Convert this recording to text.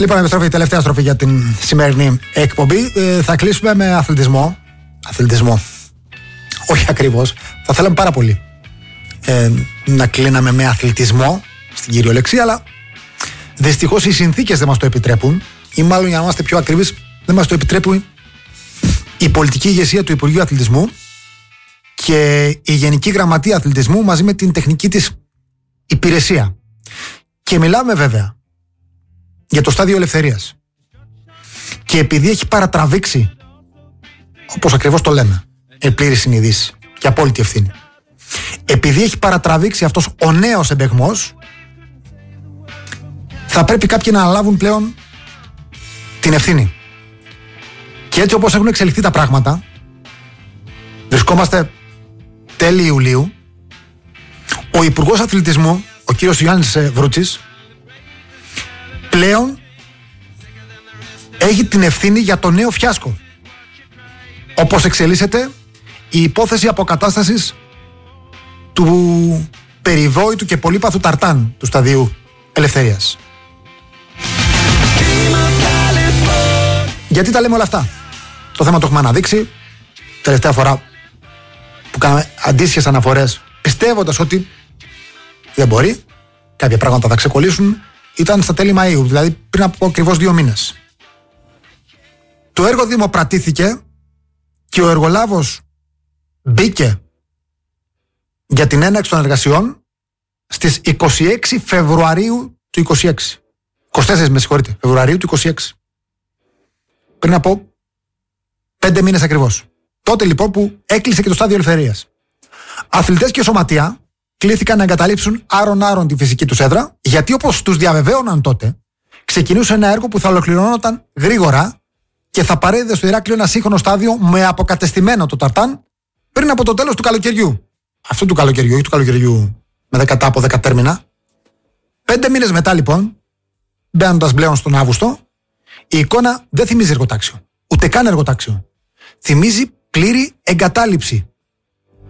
Λοιπόν, επιστροφή, τελευταία στροφή για την σημερινή εκπομπή. Θα κλείσουμε με αθλητισμό. Αθλητισμό. Όχι ακριβώς. Θα θέλαμε πάρα πολύ να κλείναμε με αθλητισμό στην κυριολεξία, αλλά δυστυχώς οι συνθήκες δεν μας το επιτρέπουν, ή μάλλον για να είμαστε πιο ακριβείς, δεν μας το επιτρέπουν η πολιτική ηγεσία του Υπουργείου Αθλητισμού και η Γενική Γραμματεία Αθλητισμού μαζί με την τεχνική της υπηρεσία. Και μιλάμε βέβαια για το στάδιο ελευθερίας. Και επειδή έχει παρατραβήξει, όπως ακριβώς το λέμε, πλήρη συνειδήση και απόλυτη ευθύνη, επειδή έχει παρατραβήξει αυτός ο νέος εμπεγμός, θα πρέπει κάποιοι να αναλάβουν πλέον την ευθύνη. Και έτσι όπως έχουν εξελιχθεί τα πράγματα, βρισκόμαστε τέλη Ιουλίου, ο Υπουργός Αθλητισμού, ο κύριος Γιάννης Βρούτσης, πλέον έχει την ευθύνη για το νέο φιάσκο. Όπως εξελίσσεται η υπόθεση αποκατάστασης του περιβόητου και πολύπαθου ταρτάν του σταδίου ελευθερίας. Γιατί τα λέμε όλα αυτά? Το θέμα το έχουμε αναδείξει τελευταία φορά που κάναμε αντίστοιχες αναφορές, πιστεύοντας ότι δεν μπορεί, κάποια πράγματα θα ξεκολλήσουν, ήταν στα τέλη Μαΐου, δηλαδή πριν από ακριβώς 2 μήνες. Το έργο δημοπρατήθηκε και ο εργολάβος μπήκε για την έναρξη των εργασιών στις 26 Φεβρουαρίου του 26. 24, με συγχωρείτε, Φεβρουαρίου του 26. Πριν από 5 μήνες ακριβώς. Τότε λοιπόν που έκλεισε και το στάδιο ελευθερίας. Αθλητές και σωματεία κλήθηκαν να εγκαταλείψουν άρον-άρον τη φυσική τους έδρα, γιατί όπως τους διαβεβαίωναν τότε, ξεκινούσε ένα έργο που θα ολοκληρώνονταν γρήγορα και θα παρέδιδε στο Ηράκλειο ένα σύγχρονο στάδιο με αποκατεστημένο το ταρτάν πριν από το τέλος του καλοκαιριού. Αυτού του καλοκαιριού, ή του καλοκαιριού με 10 από 10 τέρμινα. 5 μήνες μετά λοιπόν, μπαίνοντας πλέον στον Αύγουστο, η εικόνα δεν θυμίζει εργοτάξιο. Ούτε καν εργοτάξιο. Θυμίζει πλήρη εγκατάλειψη